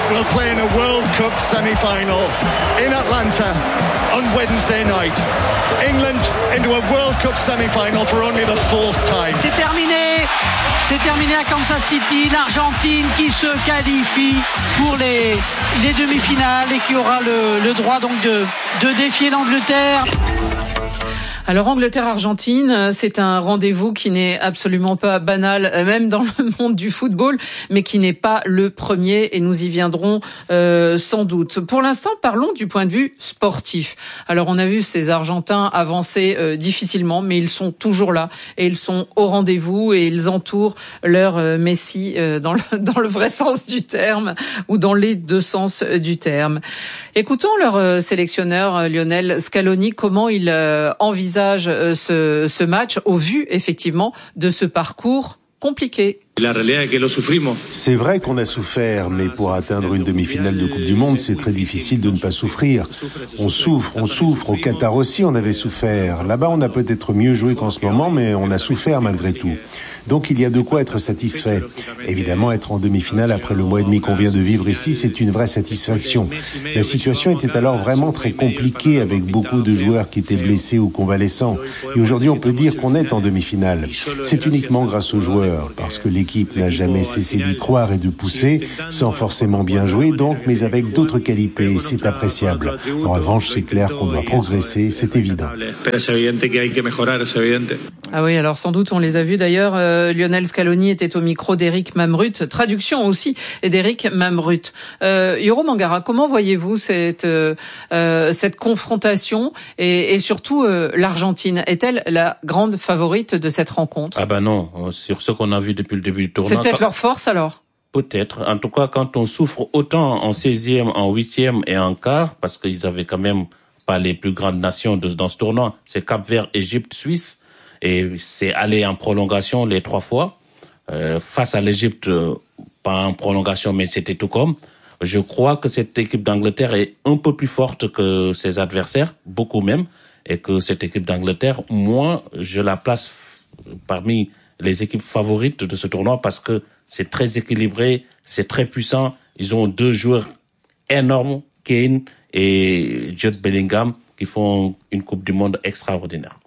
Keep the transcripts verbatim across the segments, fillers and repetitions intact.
will play in a World Cup semi-final in Atlanta on Wednesday night. England into a World Cup semi-final for only the fourth time. C'est terminé. C'est terminé à Kansas City. L'Argentine qui se qualifie pour les, les demi-finales et qui aura le, le droit donc de, de défier l'Angleterre. Alors Angleterre-Argentine, c'est un rendez-vous qui n'est absolument pas banal, même dans le monde du football, mais qui n'est pas le premier, et nous y viendrons euh, sans doute. Pour l'instant, parlons du point de vue sportif. Alors on a vu ces Argentins avancer euh, difficilement, mais ils sont toujours là, et ils sont au rendez-vous, et ils entourent leur euh, Messi euh, dans, le, dans le vrai sens du terme, ou dans les deux sens du terme. Écoutons leur euh, sélectionneur euh, Lionel Scaloni, comment il euh, envisage Ce, ce match au vu effectivement de ce parcours compliqué. C'est vrai qu'on a souffert, mais pour atteindre une demi-finale de Coupe du Monde, c'est très difficile de ne pas souffrir. On souffre, on souffre. Au Qatar aussi, on avait souffert. Là-bas, on a peut-être mieux joué qu'en ce moment, mais on a souffert malgré tout. Donc il y a de quoi être satisfait. Évidemment, être en demi-finale après le mois et demi qu'on vient de vivre ici, c'est une vraie satisfaction. La situation était alors vraiment très compliquée avec beaucoup de joueurs qui étaient blessés ou convalescents. Et aujourd'hui, on peut dire qu'on est en demi-finale. C'est uniquement grâce aux joueurs, parce que l'équipe n'a jamais cessé d'y croire et de pousser, sans forcément bien jouer donc, mais avec d'autres qualités. C'est appréciable. En revanche, c'est clair qu'on doit progresser, c'est évident. Ah oui, alors sans doute, on les a vus d'ailleurs. Euh, Lionel Scaloni était au micro d'Éric Mamrut, traduction aussi d'Éric Mamrut. Euh, Yoro Mangara, comment voyez-vous cette euh, cette confrontation et, et surtout euh, l'Argentine est-elle la grande favorite de cette rencontre? Ah ben non, sur ce qu'on a vu depuis le début du tournoi. C'est peut-être leur force alors. Peut-être. En tout cas, quand on souffre autant en seizième, en huitième et en quart, parce qu'ils avaient quand même pas les plus grandes nations de, dans ce tournoi, c'est Cap-Vert, Égypte, Suisse. Et c'est aller en prolongation les trois fois. Euh, face à l'Égypte, euh, pas en prolongation, mais c'était tout comme. Je crois que cette équipe d'Angleterre est un peu plus forte que ses adversaires, beaucoup même. Et que cette équipe d'Angleterre, moi, je la place parmi les équipes favorites de ce tournoi parce que c'est très équilibré, c'est très puissant. Ils ont deux joueurs énormes, Kane et Jude Bellingham, qui font une Coupe du Monde extraordinaire.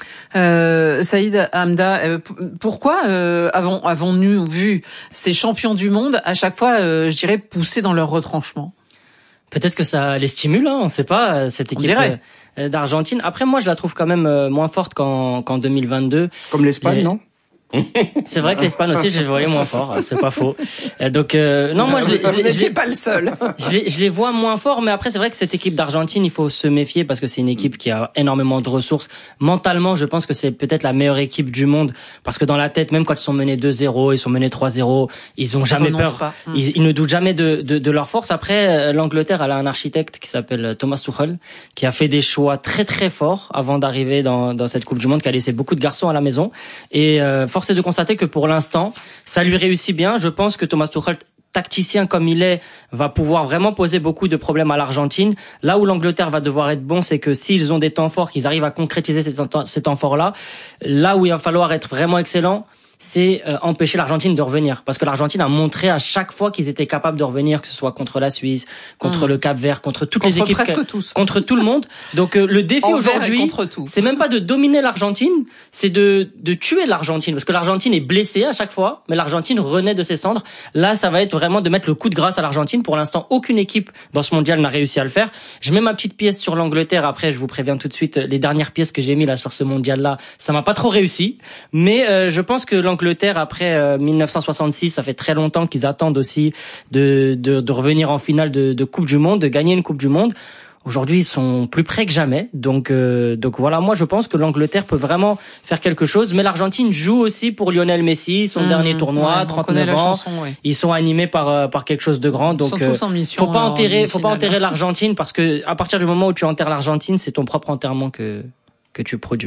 Euh, Saïd Hamda, euh, pourquoi euh, avons, avons-nous vu ces champions du monde à chaque fois, euh, je dirais, pousser dans leur retranchement? Peut-être que ça les stimule, hein, on ne sait pas, cette équipe euh, d'Argentine. Après, moi, je la trouve quand même euh, moins forte qu'en, qu'en deux mille vingt-deux. Comme l'Espagne, Les... non? C'est vrai que l'Espagne aussi, je les voyais moins fort, c'est pas faux. Donc euh, non, moi je les, je les, Vous n'étiez pas le seul. Je les, je les vois moins forts, mais après c'est vrai que cette équipe d'Argentine, il faut se méfier parce que c'est une équipe qui a énormément de ressources. Mentalement, je pense que c'est peut-être la meilleure équipe du monde parce que dans la tête, même quand ils sont menés deux zéro, ils sont menés trois zéro, ils ont jamais peur. Ils, ils ne doutent jamais de, de, de leur force. Après, l'Angleterre, elle a un architecte qui s'appelle Thomas Tuchel, qui a fait des choix très très forts avant d'arriver dans, dans cette Coupe du Monde, qui a laissé beaucoup de garçons à la maison. Et euh, force est de constater que pour l'instant, ça lui réussit bien. Je pense que Thomas Tuchel, tacticien comme il est, va pouvoir vraiment poser beaucoup de problèmes à l'Argentine. Là où l'Angleterre va devoir être bon, c'est que s'ils ont des temps forts, qu'ils arrivent à concrétiser ces temps, ces temps forts-là, là où il va falloir être vraiment excellent, c'est euh, empêcher l'Argentine de revenir. Parce que l'Argentine a montré à chaque fois qu'ils étaient capables de revenir, que ce soit contre la Suisse, contre mmh. le Cap-Vert, contre toutes contre les équipes. Presque tous. Contre tout le monde. Donc euh, le défi aujourd'hui, c'est même pas de dominer l'Argentine, c'est de, de tuer l'Argentine. Parce que l'Argentine est blessée à chaque fois, mais l'Argentine renaît de ses cendres. Là, ça va être vraiment de mettre le coup de grâce à l'Argentine. Pour l'instant, aucune équipe dans ce mondial n'a réussi à le faire. Je mets ma petite pièce sur l'Angleterre. Après, je vous préviens tout de suite, les dernières pièces que j'ai mis là sur ce mondial-là, ça m'a pas trop réussi. Mais euh, je pense que l'Angleterre, après euh, mille neuf cent soixante-six, ça fait très longtemps qu'ils attendent aussi de, de, de revenir en finale de, de Coupe du Monde, de gagner une Coupe du Monde. Aujourd'hui, ils sont plus près que jamais. Donc, euh, donc voilà, moi je pense que l'Angleterre peut vraiment faire quelque chose. Mais l'Argentine joue aussi pour Lionel Messi, son mmh, dernier tournoi, ouais, trente-neuf ans. Chanson, ouais. Ils sont animés par par quelque chose de grand. Donc, ils sont tous en mission, faut pas enterrer, faut pas enterrer l'Argentine parce que à partir du moment où tu enterres l'Argentine, c'est ton propre enterrement que que tu produis.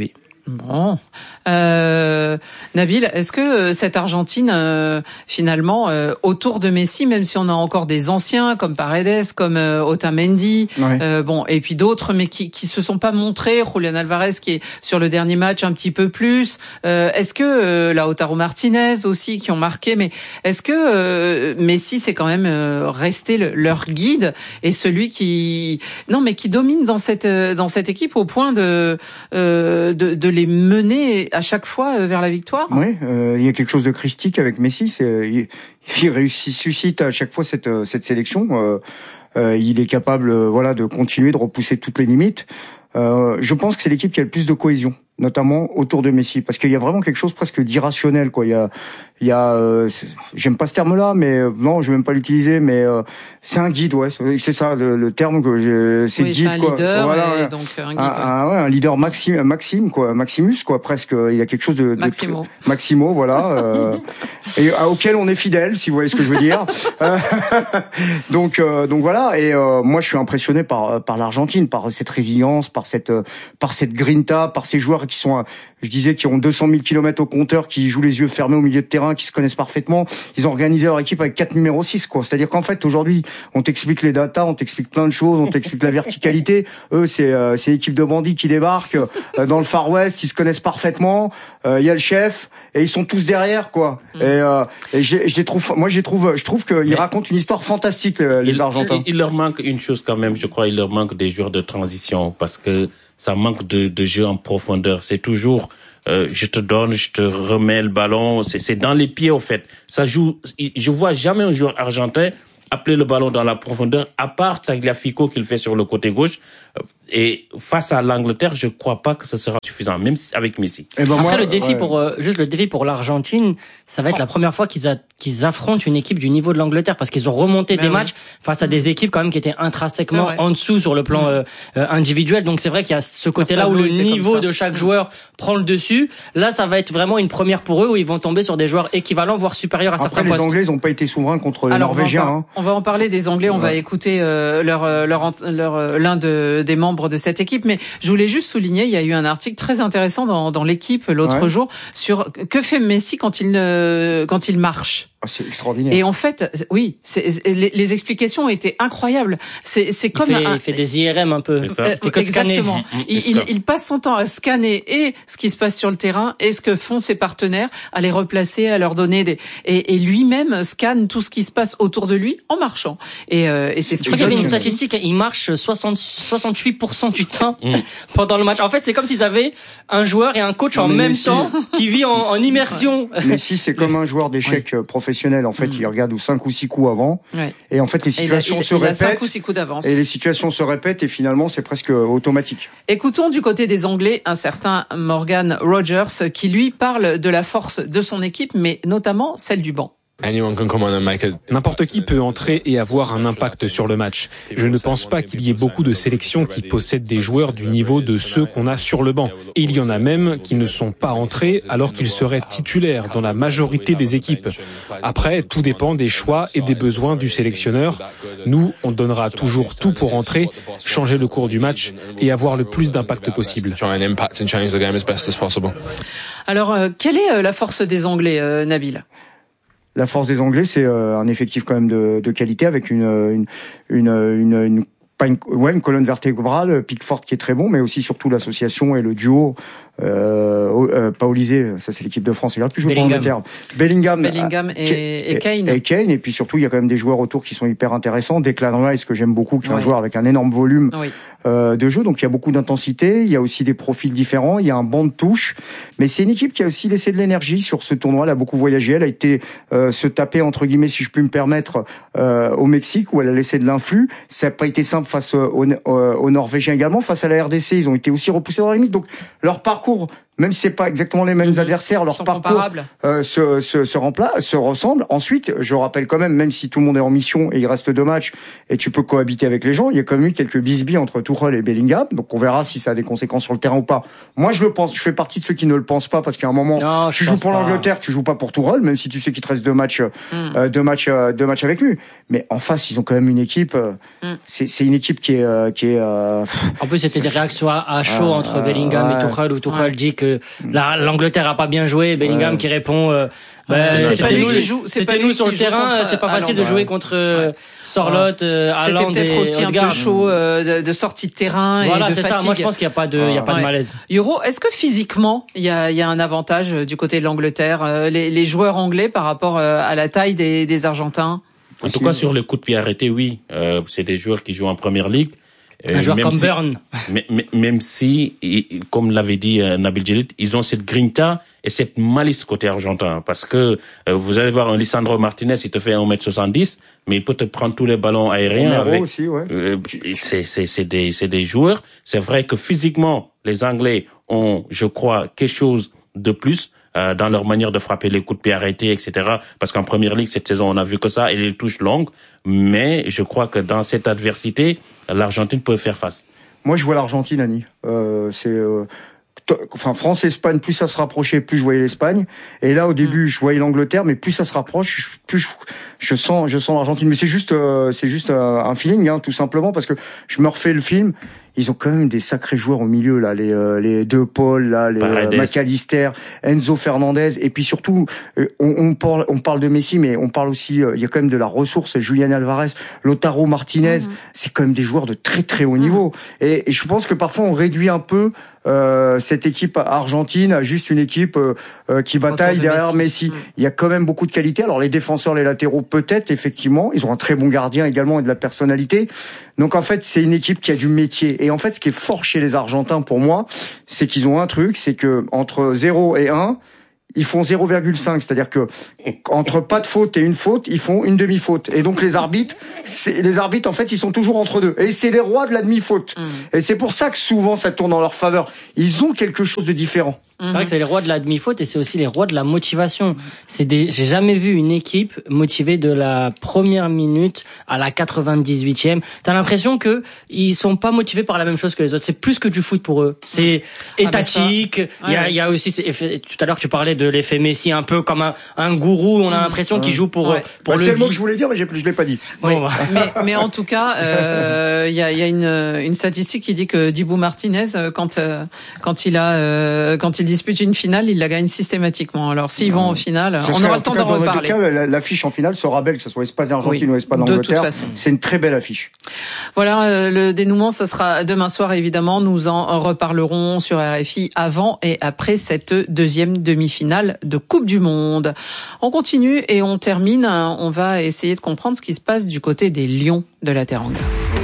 Bon, euh, Nabil, est-ce que cette Argentine, euh, finalement, euh, autour de Messi, même si on a encore des anciens comme Paredes, comme euh, Otamendi, ouais. euh, bon, et puis d'autres, mais qui qui se sont pas montrés, Julián Álvarez qui est sur le dernier match un petit peu plus, euh, est-ce que euh, Lautaro Martinez aussi qui ont marqué, mais est-ce que euh, Messi c'est quand même euh, resté le, leur guide et celui qui non mais qui domine dans cette dans cette équipe au point de euh, de, de les mener à chaque fois vers la victoire. Oui, euh, il y a quelque chose de christique avec Messi. C'est, il, il réussit, suscite à chaque fois cette, cette sélection. Euh, euh, il est capable, euh, voilà, de continuer de repousser toutes les limites. Euh, je pense que c'est l'équipe qui a le plus de cohésion, notamment autour de Messi, parce qu'il y a vraiment quelque chose presque d'irrationnel, quoi. Il y a, il y a, euh, j'aime pas ce terme-là, mais euh, non, je vais même pas l'utiliser, mais euh, c'est un guide, ouais, c'est ça le, le terme que j'ai, c'est oui, guide, c'est un quoi. Leader, voilà, donc un guide. Un, un, ouais, un leader Maxime, Maxime, quoi, Maximus, quoi, presque. Il y a quelque chose de, de Maximo, de, Maximo, voilà, euh, et à, auquel on est fidèle, si vous voyez ce que je veux dire. donc, euh, donc voilà, et euh, moi, je suis impressionné par par l'Argentine, par cette résilience, par cette par cette grinta, par ces joueurs qui sont, je disais, qui ont deux cent mille kilomètres au compteur, qui jouent les yeux fermés au milieu de terrain, qui se connaissent parfaitement. Ils ont organisé leur équipe avec quatre numéros six, quoi. C'est-à-dire qu'en fait, aujourd'hui, on t'explique les datas, on t'explique plein de choses, on t'explique la verticalité. Eux, c'est euh, c'est l'équipe de bandits qui débarque euh, dans le Far West, ils se connaissent parfaitement. Il euh, y a le chef et ils sont tous derrière, quoi. Mm. Et, euh, et j'ai, je les trouve, moi, je les trouve, je trouve qu'ils racontent une histoire fantastique, les, les il, Argentins. Il, il leur manque une chose quand même, je crois, il leur manque des joueurs de transition parce que ça manque de, de jeu en profondeur. C'est toujours, euh, je te donne, je te remets le ballon. C'est, c'est dans les pieds, au fait. Ça joue, je vois jamais un joueur argentin appeler le ballon dans la profondeur, à part Tagliafico qui le fait sur le côté gauche. Et face à l'Angleterre, je crois pas que ce sera suffisant, même avec Messi. Et ben Après, moi, le défi ouais. pour euh, juste le défi pour l'Argentine, ça va être la première fois qu'ils, a, qu'ils affrontent une équipe du niveau de l'Angleterre, parce qu'ils ont remonté ben des oui. matchs face à mmh. des équipes quand même qui étaient intrinsèquement en dessous sur le plan mmh. euh, euh, individuel. Donc c'est vrai qu'il y a ce côté-là où le niveau de chaque mmh. joueur prend le dessus. Là, ça va être vraiment une première pour eux, où ils vont tomber sur des joueurs équivalents, voire supérieurs à Après, certains les postes. Les Anglais, ils n'ont pas été souverains contre les Alors, Norvégiens. On va, hein. on va en parler des Anglais. On ouais. va écouter euh, leur, leur, leur, leur, l'un de, des membres de cette équipe, mais je voulais juste souligner, il y a eu un article très intéressant dans, dans l'équipe l'autre ouais. jour sur que fait Messi quand il euh, quand il marche. Oh, c'est extraordinaire. Et en fait, oui, c'est, les, les explications étaient incroyables. C'est, c'est comme il fait, un, il fait des I R M un peu. C'est ça. Euh, il fait exactement. Il, il, il passe son temps à scanner et ce qui se passe sur le terrain et ce que font ses partenaires, à les replacer, à leur donner des et, et lui-même scanne tout ce qui se passe autour de lui en marchant. Et, euh, et c'est. Je crois qu'il y avait une statistique. Il marche soixante, soixante-huit pour cent du temps mm. pendant le match. En fait, c'est comme s'ils avaient un joueur et un coach non, en même Messi, temps qui vit en, en immersion. Messi, c'est comme un joueur d'échecs ouais. professionnel. En fait, mmh. il regarde ou cinq ou six coups avant. Ouais. Et en fait, les situations il a, il, se il répètent. A cinq ou six coups d'avance. Et les situations se répètent et finalement, c'est presque automatique. Écoutons du côté des Anglais un certain Morgan Rogers qui lui parle de la force de son équipe, mais notamment celle du banc. N'importe qui peut entrer et avoir un impact sur le match. Je ne pense pas qu'il y ait beaucoup de sélections qui possèdent des joueurs du niveau de ceux qu'on a sur le banc. Et il y en a même qui ne sont pas entrés alors qu'ils seraient titulaires dans la majorité des équipes. Après, tout dépend des choix et des besoins du sélectionneur. Nous, on donnera toujours tout pour entrer, changer le cours du match et avoir le plus d'impact possible. Alors, euh, quelle est la force des Anglais, euh, Nabil ? La force des Anglais, c'est euh, un effectif quand même de, de qualité avec une une une, une, une pas une, ouais, une colonne vertébrale, Pickford qui est très bon, mais aussi surtout l'association et le duo. Euh, euh, pas Olysée, ça c'est l'équipe de France, il a plus joué pour Angleterre. Bellingham, Bellingham et, et, et Kane. Et Kane, et puis surtout il y a quand même des joueurs autour qui sont hyper intéressants. Declan Rice que j'aime beaucoup, qui est oui. un joueur avec un énorme volume oui. euh, de jeu, donc il y a beaucoup d'intensité. Il y a aussi des profils différents, il y a un banc de touche, mais c'est une équipe qui a aussi laissé de l'énergie sur ce tournoi. Elle a beaucoup voyagé, elle a été euh, se taper entre guillemets, si je puis me permettre, euh, au Mexique où elle a laissé de l'influx. Ça n'a pas été simple face aux, aux, aux Norvégiens également, face à la R D C, ils ont été aussi repoussés dans la limite. Donc leur parcours, même si c'est pas exactement les mêmes mmh. adversaires, leur parcours euh, se, se, se remplace, se ressemble. Ensuite, je rappelle quand même, même si tout le monde est en mission et il reste deux matchs et tu peux cohabiter avec les gens, il y a quand même eu quelques bisbilles entre Tuchel et Bellingham. Donc on verra si ça a des conséquences sur le terrain ou pas. Moi, je le pense. Je fais partie de ceux qui ne le pensent pas parce qu'à un moment, non, tu joues pour pas. l'Angleterre, tu joues pas pour Tuchel, même si tu sais qu'il te reste deux matchs, mmh. euh, deux matchs, euh, deux matchs avec lui. Mais en face, ils ont quand même une équipe. Euh, mmh. c'est, c'est une équipe qui est, euh, qui est. Euh, en plus, c'était des réactions à, à chaud euh, entre Bellingham ouais. et Tuchel, où Tuchel ouais. dit que que la, l'Angleterre a pas bien joué. Bellingham ouais. qui répond. Euh, Bah, c'est c'était nous, joue, c'était nous sur le terrain. Contre, c'est pas facile de jouer contre euh, ouais. Sorloth, euh, Haaland et Odegaard. C'était peut-être aussi un peu chaud euh, de, de sortie de terrain voilà, et de c'est fatigue. Ça. Moi, je pense qu'il y a pas de, il y a pas ouais. de malaise. Euro, est-ce que physiquement, il y a, il y a un avantage du côté de l'Angleterre, les, les joueurs anglais par rapport à la taille des, des Argentins? En tout cas, sur les coups de pied arrêtés, oui. Euh, c'est des joueurs qui jouent en première ligue. Un euh, joueur comme si, Burn. Même si, comme l'avait dit euh, Nabil Djellit, ils ont cette grinta et cette malice côté argentin. Parce que euh, vous allez voir un Lisandro Martinez, il te fait un mètre soixante-dix, mais il peut te prendre tous les ballons aériens. Avec, aussi, ouais. euh, c'est, c'est, c'est, des, c'est des joueurs. C'est vrai que physiquement, les Anglais ont, je crois, quelque chose de plus euh, dans leur manière de frapper les coups de pied arrêtés, et cetera. Parce qu'en première ligue, cette saison, on a vu que ça et les touches longues. Mais je crois que dans cette adversité, l'Argentine peut faire face. Moi, je vois l'Argentine, Annie. Euh, c'est, euh, t- enfin, France-Espagne, plus ça se rapprochait, plus je voyais l'Espagne. Et là, au début, je voyais l'Angleterre, mais plus ça se rapproche, plus je, je sens, je sens l'Argentine. Mais c'est juste, euh, c'est juste euh, un feeling, hein, tout simplement, parce que je me refais le film. Ils ont quand même des sacrés joueurs au milieu là, les euh, les De Paul là, les euh, McAllister, Enzo Fernandez, et puis surtout euh, on, on parle on parle de Messi, mais on parle aussi euh, il y a quand même de la ressource, Julian Alvarez, Lautaro Martinez, mm-hmm. c'est quand même des joueurs de très très haut niveau. Mm-hmm. Et, et je pense que parfois on réduit un peu euh, cette équipe argentine à juste une équipe euh, euh, qui bataille derrière Messi. Messi. Mm-hmm. Il y a quand même beaucoup de qualité. Alors les défenseurs, les latéraux peut-être effectivement, ils ont un très bon gardien également et de la personnalité. Donc en fait c'est une équipe qui a du métier. Et en fait, ce qui est fort chez les Argentins, pour moi, c'est qu'ils ont un truc, c'est que entre zéro et un, ils font zéro virgule cinq. C'est-à-dire que entre pas de faute et une faute, ils font une demi-faute. Et donc les arbitres, c'est, les arbitres, en fait, ils sont toujours entre deux. Et c'est les rois de la demi-faute. Mmh. Et c'est pour ça que souvent, ça tourne en leur faveur. Ils ont quelque chose de différent. C'est vrai que c'est les rois de la demi-faute et c'est aussi les rois de la motivation. C'est des, j'ai jamais vu une équipe motivée de la première minute à la quatre-vingt-dix-huitième. T'as l'impression que ils sont pas motivés par la même chose que les autres. C'est plus que du foot pour eux. C'est étatique. Ah, il y a, il y a aussi, tout à l'heure tu parlais de l'effet Messi, un peu comme un, un gourou. On a l'impression mmh. qu'il joue pour, ouais. pour bah, le. C'est le mot que je voulais dire, mais j'ai, je l'ai pas dit. Oui. Bon, bah. mais, mais en tout cas, euh, il y a, il y a une, une statistique qui dit que Dibu Martinez, quand, euh, quand il a, euh, quand il dispute une finale, il la gagne systématiquement. Alors s'ils vont en finale, ce on aura le temps d'en reparler. Dans cas, l'affiche en finale sera belle, que ce soit Espagne-Argentine oui, ou Espagne-Angleterre. C'est une très belle affiche. Voilà, euh, le dénouement, ce sera demain soir évidemment. Nous en reparlerons sur R F I avant et après cette deuxième demi-finale de Coupe du Monde. On continue et on termine. On va essayer de comprendre ce qui se passe du côté des Lions de la Teranga.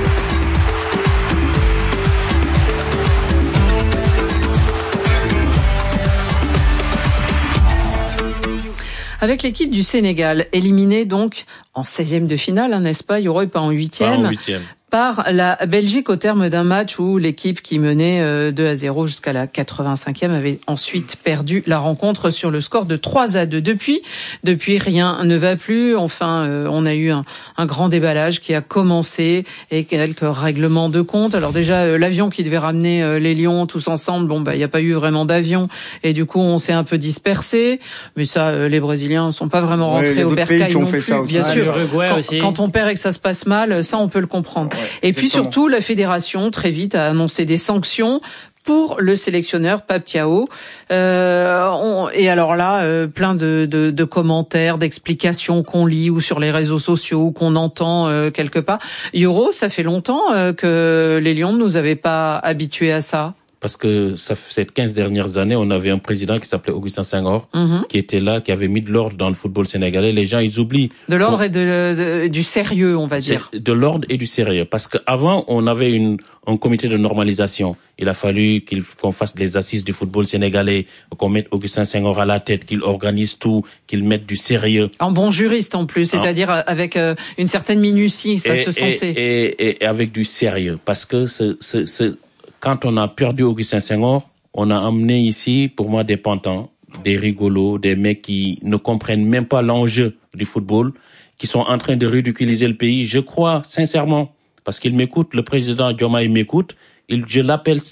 Avec l'équipe du Sénégal, éliminée donc en seizième de finale, hein, n'est-ce pas, Yoro, et pas en huitième, pas en huitième. Par la Belgique au terme d'un match où l'équipe qui menait deux à zéro jusqu'à la quatre-vingt-cinquième avait ensuite perdu la rencontre sur le score de trois à deux. Depuis, depuis rien ne va plus. Enfin, euh, on a eu un, un grand déballage qui a commencé et quelques règlements de compte. Alors déjà, euh, l'avion qui devait ramener euh, les Lions tous ensemble, bon bah il n'y a pas eu vraiment d'avion et du coup on s'est un peu dispersé. Mais ça, euh, les Brésiliens ne sont pas vraiment rentrés ouais, au bercail non plus. Bien ah, sûr, quand, quand on perd et que ça se passe mal, ça on peut le comprendre. Ouais, et puis surtout, la fédération très vite a annoncé des sanctions pour le sélectionneur Pape Thiaw. Euh, on, et alors là, euh, plein de, de, de commentaires, d'explications qu'on lit ou sur les réseaux sociaux ou qu'on entend euh, quelque part. Yoro, ça fait longtemps euh, que les Lions ne nous avaient pas habitués à ça. Parce que ça, ces quinze dernières années, on avait un président qui s'appelait Augustin Senghor, mm-hmm. qui était là, qui avait mis de l'ordre dans le football sénégalais. Les gens, ils oublient. De l'ordre bon, et de, de, du sérieux, on va dire. De l'ordre et du sérieux. Parce qu'avant, on avait une, un comité de normalisation. Il a fallu qu'il, qu'on fasse les assises du football sénégalais, qu'on mette Augustin Senghor à la tête, qu'il organise tout, qu'il mette du sérieux. En bon juriste, en plus. C'est-à-dire hein? avec euh, une certaine minutie, ça et, se sentait. Et, et, et avec du sérieux. Parce que ce, ce, ce quand on a perdu Augustin Senghor, on a amené ici, pour moi, des pantins, des rigolos, des mecs qui ne comprennent même pas l'enjeu du football, qui sont en train de ridiculiser le pays. Je crois, sincèrement, parce qu'il m'écoute, le président Diomaye m'écoute, il, je l'appelle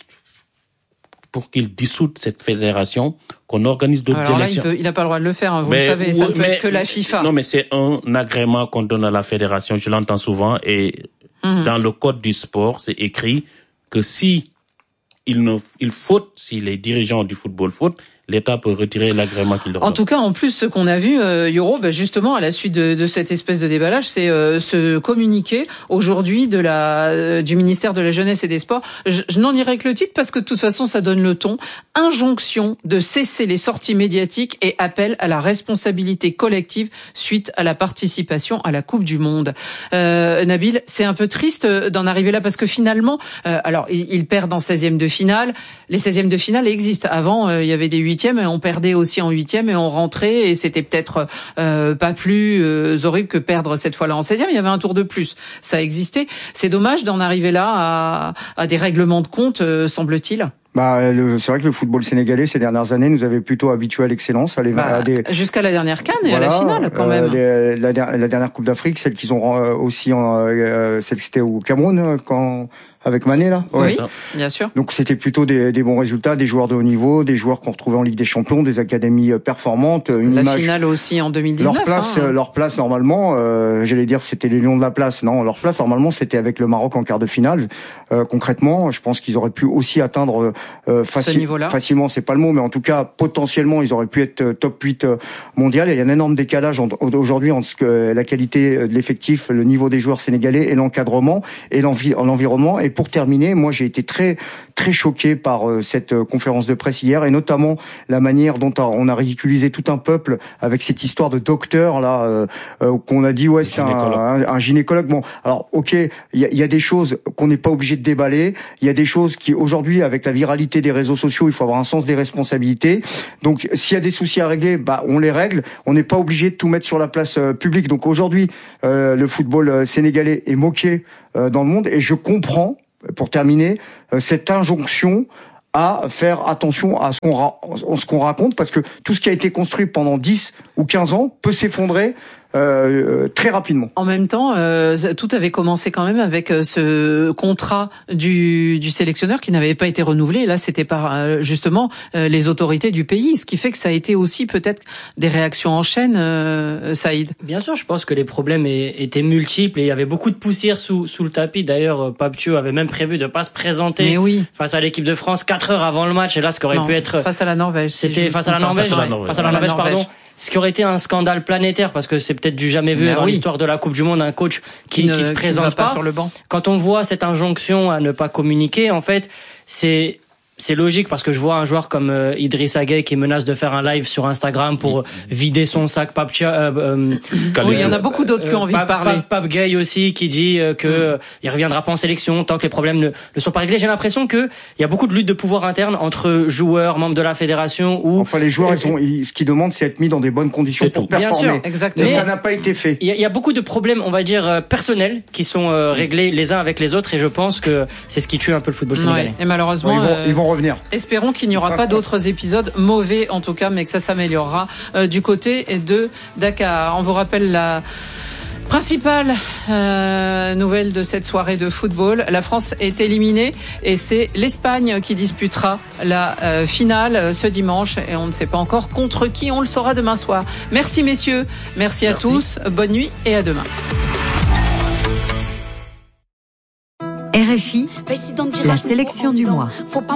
pour qu'il dissoute cette fédération, qu'on organise d'autres Alors là, élections. Il n'a pas le droit de le faire, hein, vous mais, le savez, ça ne peut mais, être que la FIFA. Non, mais c'est un agrément qu'on donne à la fédération, je l'entends souvent, et mmh. dans le code du sport, c'est écrit que si il ne, il faute, si les dirigeants du football fautent, l'État peut retirer l'agrément qu'il leur donne. En tout cas, en plus, ce qu'on a vu, euh, Yoro, bah, justement, à la suite de, de cette espèce de déballage, c'est euh, ce communiqué aujourd'hui de la euh, du ministère de la Jeunesse et des Sports. Je, je n'en dirai que le titre parce que de toute façon, ça donne le ton. Injonction de cesser les sorties médiatiques et appel à la responsabilité collective suite à la participation à la Coupe du Monde. Euh, Nabil, c'est un peu triste d'en arriver là parce que finalement, euh, alors ils, ils perdent en seizième de finale. Les seizièmes de finale existent. Avant, euh, il y avait des huitièmes et on perdait aussi en huitième et on rentrait et c'était peut-être euh, pas plus euh, horrible que perdre cette fois-là en seizième. Il y avait un tour de plus. Ça existait. C'est dommage d'en arriver là à, à des règlements de compte, euh, semble-t-il. Bah, le, c'est vrai que le football sénégalais ces dernières années nous avait plutôt habitués à l'excellence, à les, bah, à des, jusqu'à la dernière CAN et voilà, à la finale quand même. Euh, les, la, la dernière Coupe d'Afrique, celle qu'ils ont euh, aussi, en, euh, celle qui c'était au Cameroun quand avec Mané là. Ouais. Oui, bien sûr. Donc c'était plutôt des, des bons résultats, des joueurs de haut niveau, des joueurs qu'on retrouvait en Ligue des Champions, des académies performantes. Une la image, finale aussi en deux mille dix-neuf. Leur place, hein. leur place normalement, euh, j'allais dire c'était les Lions de la place. Non, leur place normalement c'était avec le Maroc en quart de finale. Euh, concrètement, je pense qu'ils auraient pu aussi atteindre euh, faci- facilement, c'est pas le mot, mais en tout cas potentiellement ils auraient pu être top huit mondial. Et il y a un énorme décalage en, aujourd'hui entre ce que, la qualité de l'effectif, le niveau des joueurs sénégalais et l'encadrement et l'envi- l'environnement. Et pour terminer, moi j'ai été très très choqué par euh, cette euh, conférence de presse hier et notamment la manière dont on a ridiculisé tout un peuple avec cette histoire de docteur là euh, euh, qu'on a dit ouais c'est un, un, un gynécologue. Bon, alors ok, il y a, y a des choses qu'on n'est pas obligé de déballer. Il y a des choses qui aujourd'hui avec la viralité des réseaux sociaux, il faut avoir un sens des responsabilités. Donc s'il y a des soucis à régler, bah on les règle. On n'est pas obligé de tout mettre sur la place euh, publique. Donc aujourd'hui, euh, le football euh, sénégalais est moqué euh, dans le monde et je comprends. Pour terminer, cette injonction à faire attention à ce qu'on, ra- ce qu'on raconte, parce que tout ce qui a été construit pendant dix ou quinze ans peut s'effondrer euh, très rapidement. En même temps, euh, tout avait commencé quand même avec euh, ce contrat du, du sélectionneur qui n'avait pas été renouvelé. Et là, c'était par euh, justement euh, les autorités du pays, ce qui fait que ça a été aussi peut-être des réactions en chaîne, euh, Saïd. Bien sûr, je pense que les problèmes étaient multiples et il y avait beaucoup de poussière sous, sous le tapis. D'ailleurs, Pape Thiaw avait même prévu de pas se présenter Mais oui. face à l'équipe de France quatre heures avant le match. Et là, ce qui aurait non, pu être... face à la Norvège. C'était si face, à la Norvège, face à la Norvège. Face à la Norvège, pardon. Ce qui aurait été un scandale planétaire parce que c'est peut-être du jamais vu ben dans oui. l'histoire de la Coupe du Monde, un coach qui, qui ne qui se présente qui pas, pas sur le banc. Quand on voit cette injonction à ne pas communiquer, en fait, c'est c'est logique parce que je vois un joueur comme euh, Idrissa Gueye qui menace de faire un live sur Instagram pour vider son sac. Pape Thiaw, euh, euh, oui, il y en a beaucoup d'autres qui ont envie Pape, de parler. Pape, Pape Gueye aussi qui dit euh, que mm. euh, il reviendra pas en sélection tant que les problèmes ne, ne sont pas réglés. J'ai l'impression que il y a beaucoup de luttes de pouvoir interne entre joueurs, membres de la fédération ou enfin les joueurs, ils sont, ils, ce qu'ils demandent, c'est être mis dans des bonnes conditions pour performer. Bien sûr, exactement. Mais ça n'a pas été fait. Il y, a, il y a beaucoup de problèmes, on va dire euh, personnels, qui sont euh, réglés les uns avec les autres, et je pense que c'est ce qui tue un peu le football sénégalais. Ouais, et malheureusement, bon, ils, vont, euh, ils vont revenir. Espérons qu'il n'y aura pas d'autres épisodes mauvais en tout cas, mais que ça s'améliorera euh, du côté de Dakar. On vous rappelle la principale euh, nouvelle de cette soirée de football. La France est éliminée et c'est l'Espagne qui disputera la euh, finale ce dimanche et on ne sait pas encore contre qui, on le saura demain soir. Merci messieurs, merci, merci à tous, bonne nuit et à demain. R F I, la sélection du mois.